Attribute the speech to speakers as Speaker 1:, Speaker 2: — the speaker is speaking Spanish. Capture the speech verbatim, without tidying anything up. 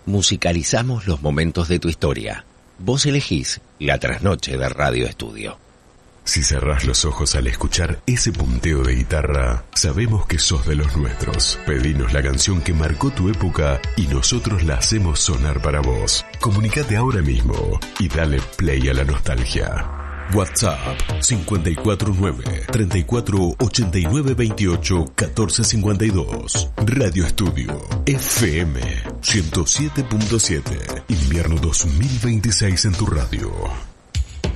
Speaker 1: Musicalizamos los momentos de tu historia. Vos elegís la trasnoche de Radio Estudio.
Speaker 2: Si cerrás los ojos al escuchar ese punteo de guitarra, sabemos que sos de los nuestros. Pedinos la canción que marcó tu época y nosotros la hacemos sonar para vos. Comunicate ahora mismo y dale play a la nostalgia. WhatsApp cinco cuatro nueve, treinta y cuatro, ochenta y nueve, veintiocho, catorce cincuenta y dos. Radio Estudio F M ciento siete punto siete. Invierno dos mil veintiséis en tu radio.